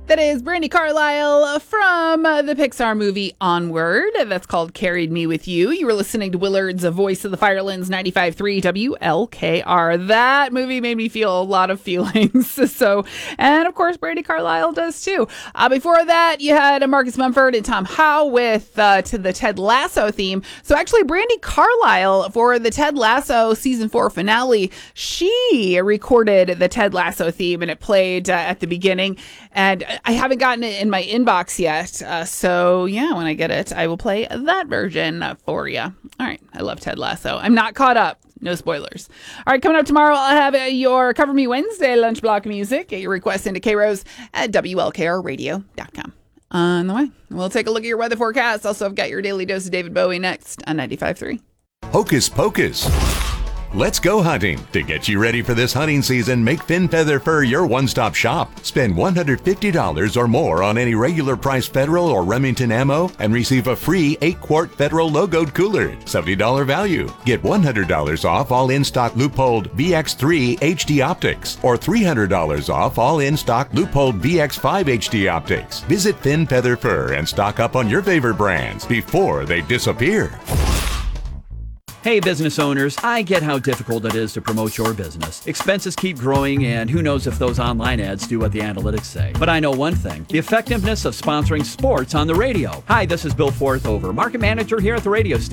That is Brandi Carlile from the Pixar movie Onward. That's called Carried Me With You. You were listening to Willard's Voice of the Firelands 95.3 WLKR. That movie made me feel a lot of feelings. And of course, Brandi Carlile does too. Before that, you had Marcus Mumford and Tom Howe with to the Ted Lasso theme. So actually, Brandi Carlile for the Ted Lasso season 4 finale, she recorded the Ted Lasso theme and it played at the beginning. And I haven't gotten it in my inbox yet. So yeah, when I get it, I will play that version for you. All right. I love Ted Lasso. I'm not caught up. No spoilers. All right. Coming up tomorrow, I'll have your Cover Me Wednesday lunch block music. Get your requests into krose at WLKRradio.com. On the way, we'll take a look at your weather forecast. Also, I've got your daily dose of David Bowie next on 95.3. Hocus Pocus. Let's go hunting. To get you ready for this hunting season, make Finn Feather Fur your one-stop shop. Spend $150 or more on any regular price Federal or Remington ammo and receive a free 8-quart Federal logoed cooler. $70 value. Get $100 off all in-stock Leupold VX3 HD optics or $300 off all in-stock Leupold VX5 HD optics. Visit Finn Feather Fur and stock up on your favorite brands before they disappear. Hey business owners, I get how difficult it is to promote your business. Expenses keep growing and who knows if those online ads do what the analytics say. But I know one thing, the effectiveness of sponsoring sports on the radio. Hi, this is Bill Forthover, market manager here at the radio station.